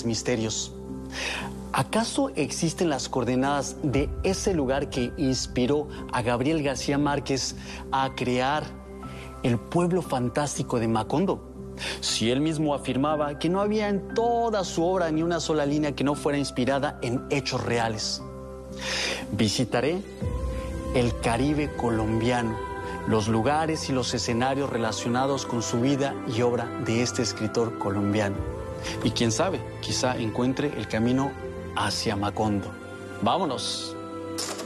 grandes misterios. ¿Acaso existen las coordenadas de ese lugar que inspiró a Gabriel García Márquez a crear el pueblo fantástico de Macondo? Si él mismo afirmaba que no había en toda su obra ni una sola línea que no fuera inspirada en hechos reales. Visitaré el Caribe colombiano, los lugares y los escenarios relacionados con su vida y obra de este escritor colombiano. Y quién sabe, quizá encuentre el camino hacia Macondo. ¡Vámonos!